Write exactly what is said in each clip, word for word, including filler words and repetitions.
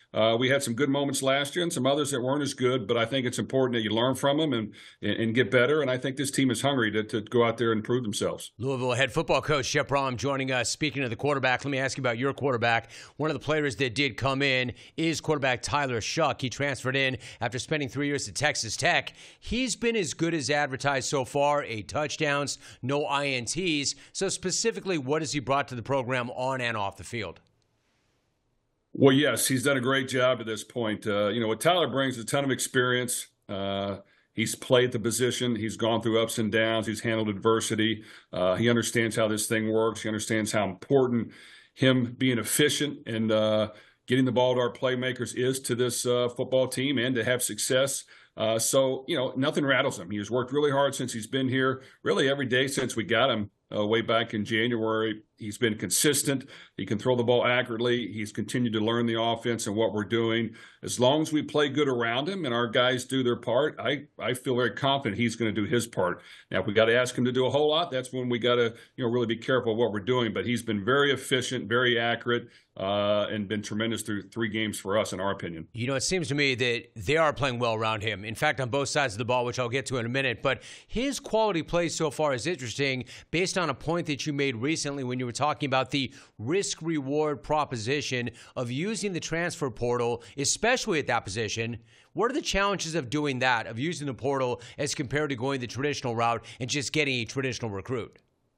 Uh, we had some good moments last year and some others that weren't as good, but I think it's important that you learn from them and and, and get better. And I think this team is hungry to, to go out there and prove themselves. Louisville head football coach Jeff Brom joining us. Speaking of the quarterback, let me ask you about your quarterback. One of the players that did come in is quarterback Tyler Shuck. He transferred in after spending three years at Texas Tech. He's been as good as advertised so far, eight touchdowns, no I N Ts. So specifically, what has he brought to the program on and off the field? Well, yes, he's done a great job to this point. Uh, you know, what Tyler brings is a ton of experience. Uh, he's played the position. He's gone through ups and downs. He's handled adversity. Uh, he understands how this thing works. He understands how important him being efficient and uh, getting the ball to our playmakers is to this uh, football team and to have success. Uh, so, you know, nothing rattles him. He has worked really hard since he's been here, really every day since we got him uh, way back in January. He's been consistent. He can throw the ball accurately. He's continued to learn the offense and what we're doing. As long as we play good around him and our guys do their part, I, I feel very confident he's going to do his part. Now, if we got to ask him to do a whole lot, that's when we got to, you know, really be careful of what we're doing. But he's been very efficient, very accurate, uh, and been tremendous through three games for us, in our opinion. You know, it seems to me that they are playing well around him. In fact, on both sides of the ball, which I'll get to in a minute. But his quality play so far is interesting based on a point that you made recently when you were talking about the risk-reward proposition of using the transfer portal, especially at that position. What are the challenges of doing that, of using the portal as compared to going the traditional route and just getting a traditional recruit?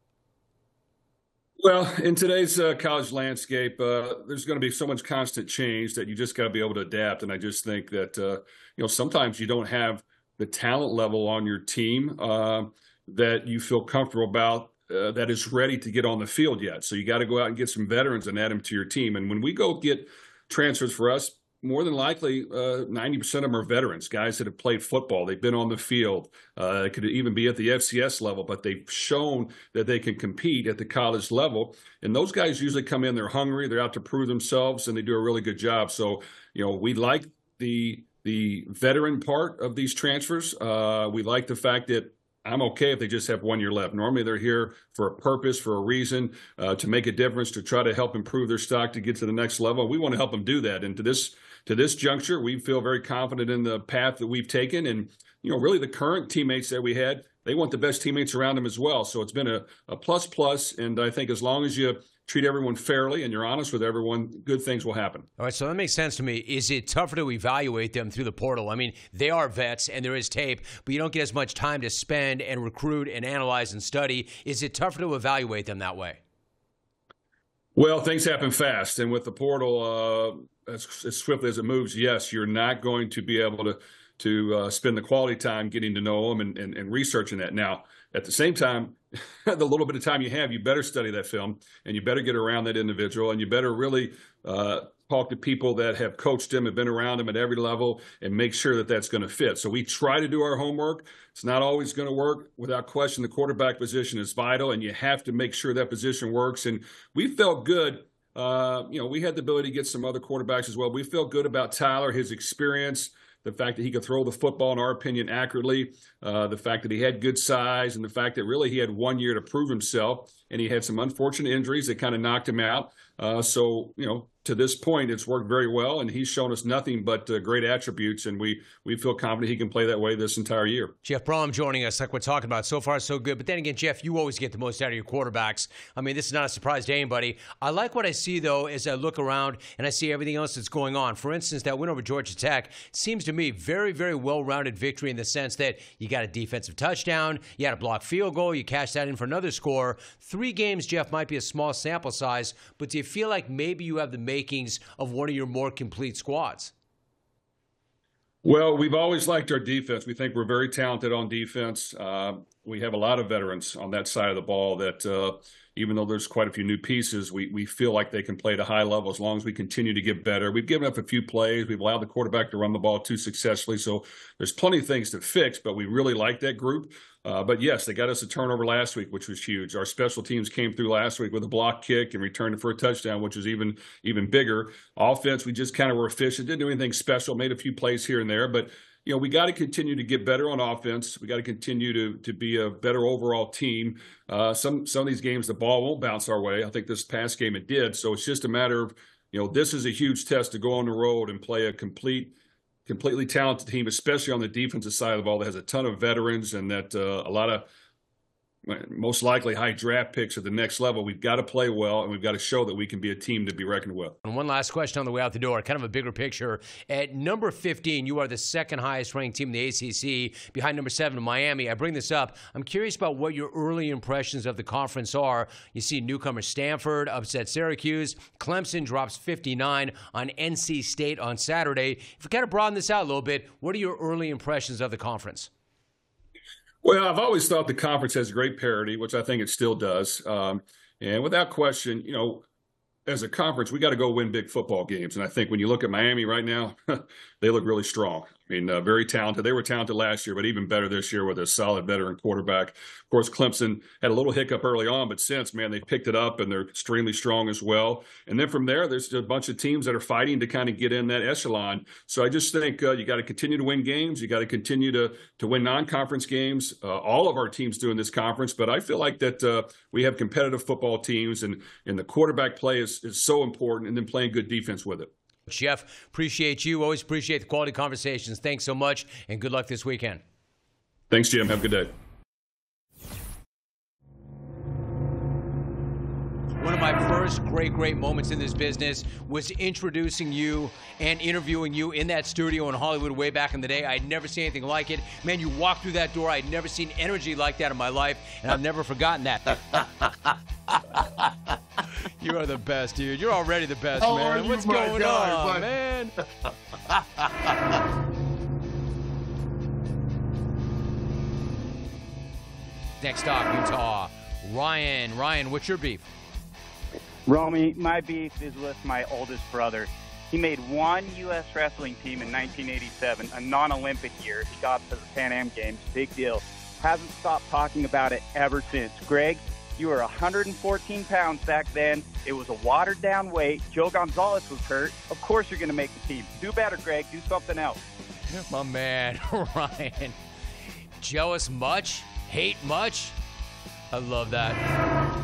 Well, in today's uh, college landscape, uh, there's going to be so much constant change that you just got to be able to adapt. And I just think that, uh, you know, sometimes you don't have the talent level on your team uh, that you feel comfortable about uh, that is ready to get on the field yet. So you got to go out and get some veterans and add them to your team. And when we go get transfers for us, more than likely, uh, ninety percent of them are veterans, guys that have played football. They've been on the field. Uh, it could even be at the F C S level, but they've shown that they can compete at the college level. And those guys usually come in, they're hungry, they're out to prove themselves, and they do a really good job. So, you know, we like the the veteran part of these transfers. Uh, we like the fact that I'm okay if they just have one year left. Normally they're here for a purpose, for a reason, uh, to make a difference, to try to help improve their stock to get to the next level. We want to help them do that. And to this to this juncture, we feel very confident in the path that we've taken. And, you know, really the current teammates that we had, they want the best teammates around them as well. So it's been a, a plus plus. And I think as long as you treat everyone fairly and you're honest with everyone, good things will happen. All right, so that makes sense to me. Is it tougher to evaluate them through the portal? I mean, they are vets and there is tape, but you don't get as much time to spend and recruit and analyze and study. Is it tougher to evaluate them that way? Well, things happen fast. And with the portal, uh, as, as swiftly as it moves, yes, you're not going to be able to to uh, spend the quality time getting to know them and, and, and researching that. Now, at the same time, the little bit of time you have, you better study that film and you better get around that individual and you better really uh, talk to people that have coached him, have been around him at every level, and make sure that that's going to fit. So we try to do our homework. It's not always going to work. Without question, the quarterback position is vital, and you have to make sure that position works. And we felt good. Uh, you know, we had the ability to get some other quarterbacks as well. We felt good about Tyler, his experience, the fact that he could throw the football, in our opinion, accurately, uh, the fact that he had good size, and the fact that really he had one year to prove himself, and he had some unfortunate injuries that kind of knocked him out. Uh, so, you know, to this point, it's worked very well, and he's shown us nothing but uh, great attributes, and we we feel confident he can play that way this entire year. Jeff Brom joining us, like we're talking about. So far, so good. But then again, Jeff, you always get the most out of your quarterbacks. I mean, this is not a surprise to anybody. I like what I see, though, as I look around and I see everything else that's going on. For instance, that win over Georgia Tech seems to me very, very well-rounded victory in the sense that you got a defensive touchdown, you had a blocked field goal, you cashed that in for another score. Three games, Jeff, might be a small sample size, but do you feel like maybe you have the makings of one of your more complete squads? Well, we've always liked our defense. We think we're very talented on defense. Uh, we have a lot of veterans on that side of the ball that uh, even though there's quite a few new pieces, we we feel like they can play at a high level as long as we continue to get better. We've given up a few plays. We've allowed the quarterback to run the ball too successfully. So there's plenty of things to fix, but we really like that group. Uh, but, yes, they got us a turnover last week, which was huge. Our special teams came through last week with a block kick and returned it for a touchdown, which was even even bigger. Offense, we just kind of were efficient. Didn't do anything special, made a few plays here and there. But, you know, we got to continue to get better on offense. We got to continue to to be a better overall team. Uh, some, some of these games, the ball won't bounce our way. I think this past game it did. So it's just a matter of you know, this is a huge test to go on the road and play a complete, completely talented team, especially on the defensive side of the ball that has a ton of veterans and that uh, a lot of most likely high draft picks at the next level. We've got to play well, and we've got to show that we can be a team to be reckoned with. And one last question on the way out the door, kind of a bigger picture. At number fifteen, you are the second highest ranked team in the A C C, behind number seven, Miami. I bring this up. I'm curious about what your early impressions of the conference are. You see newcomer Stanford upset Syracuse. Clemson drops fifty-nine on N C State on Saturday. If we kind of broaden this out a little bit, what are your early impressions of the conference? Well, I've always thought the conference has great parity, which I think it still does. Um, and without question, you know, as a conference, we got to go win big football games. And I think when you look at Miami right now, they look really strong. I mean, uh, very talented. They were talented last year, but even better this year with a solid veteran quarterback. Of course, Clemson had a little hiccup early on, but since, man, they picked it up and they're extremely strong as well. And then from there, there's a bunch of teams that are fighting to kind of get in that echelon. So I just think uh, you got to continue to win games. You got to continue to to win non-conference games. Uh, all of our teams do in this conference, but I feel like that uh, we have competitive football teams, and, and the quarterback play is, is so important, and then playing good defense with it. Jeff, appreciate you. Always appreciate the quality conversations. Thanks so much, and good luck this weekend. Thanks, Jim. Have a good day. One of my first great, great moments in this business was introducing you and interviewing you in that studio in Hollywood way back in the day. I'd never seen anything like it. Man, you walked through that door. I'd never seen energy like that in my life, and I've never forgotten that. You are the best, dude. You're already the best, How man. are What's you, my going guy, on, my- man? Next up, Utah. Ryan. Ryan, what's your beef? Romy, my beef is with my oldest brother. He made one U S wrestling team in nineteen eighty-seven, a non-Olympic year. He got to the Pan Am Games. Big deal. Hasn't stopped talking about it ever since. Greg, you were one hundred fourteen pounds back then. It was a watered-down weight. Joe Gonzalez was hurt. Of course you're going to make the team. Do better, Greg. Do something else. My man, Ryan. Jealous much? Hate much? I love that.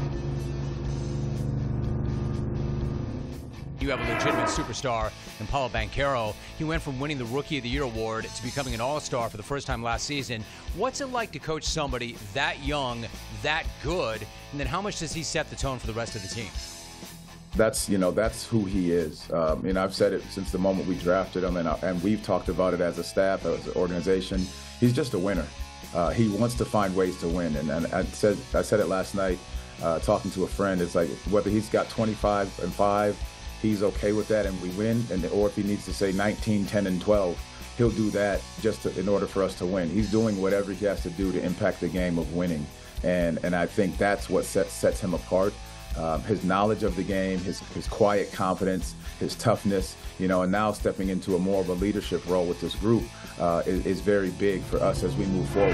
You have a legitimate superstar in Paulo Banchero. He went from winning the Rookie of the Year award to becoming an all-star for the first time last season. What's it like to coach somebody that young, that good, and then how much does he set the tone for the rest of the team? That's, you know, that's who he is. Um, and I've said it since the moment we drafted him, and, and we've talked about it as a staff, as an organization. He's just a winner. Uh, he wants to find ways to win. And, and I said I said it last night, uh, talking to a friend. It's like whether he's got twenty-five and five, he's okay with that and we win, and or if he needs to say nineteen, ten, and twelve, he'll do that just to, in order for us to win. He's doing whatever he has to do to impact the game of winning, and and I think that's what sets sets him apart. Um, his knowledge of the game, his his quiet confidence, his toughness, you know, and now stepping into a more of a leadership role with this group uh, is, is very big for us as we move forward.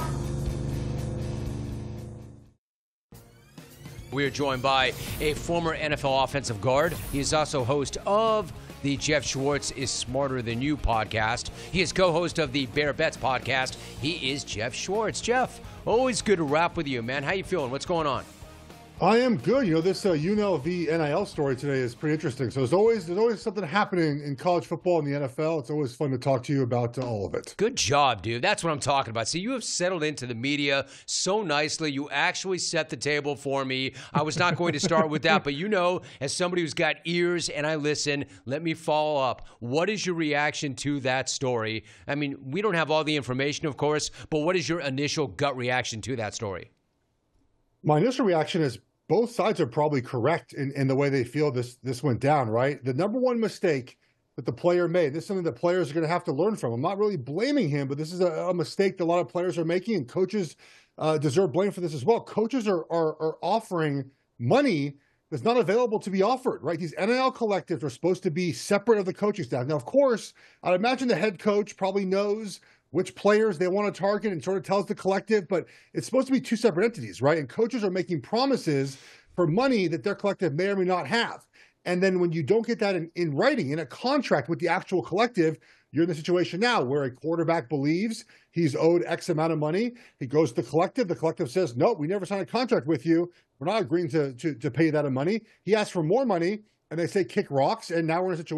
We are joined by a former N F L offensive guard. He is also host of the Jeff Schwartz is Smarter Than You podcast. He is co-host of the Bear Bets podcast. He is Jeff Schwartz. Jeff, always good to rap with you, man. How you feeling? What's going on? I am good. You know, this uh, U N L V N I L story today is pretty interesting. So there's always there's always something happening in college football and the N F L. It's always fun to talk to you about uh, all of it. Good job, dude. That's what I'm talking about. See, you have settled into the media so nicely. You actually set the table for me. I was not going to start with that, but you know, as somebody who's got ears and I listen, let me follow up. What is your reaction to that story? I mean, we don't have all the information, of course, but what is your initial gut reaction to that story? My initial reaction is both sides are probably correct in, in the way they feel this this went down, right? The number one mistake that the player made, this is something that players are going to have to learn from. I'm not really blaming him, but this is a, a mistake that a lot of players are making, and coaches uh, deserve blame for this as well. Coaches are, are, are offering money that's not available to be offered, right? These N I L collectives are supposed to be separate of the coaching staff. Now, of course, I'd imagine the head coach probably knows which players they want to target and sort of tells the collective, but it's supposed to be two separate entities, right? And coaches are making promises for money that their collective may or may not have. And then when you don't get that in, in writing, in a contract with the actual collective, you're in the situation now where a quarterback believes he's owed X amount of money. He goes to the collective. The collective says, no, we never signed a contract with you. We're not agreeing to, to, to pay you that money. He asks for more money. and they say kick rocks, and now we're in a situation